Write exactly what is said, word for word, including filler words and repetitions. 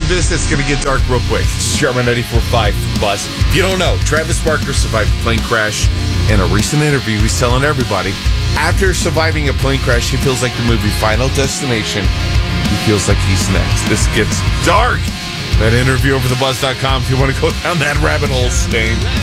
this, it's going to get dark real quick. It's Sherman ninety-four point five Buzz. If you don't know, Travis Barker survived a plane crash. In a recent interview, he's telling everybody, after surviving a plane crash, he feels like the movie Final Destination. He feels like he's next. This gets dark. That interview over the buzz dot com if you want to go down that rabbit hole, Stain.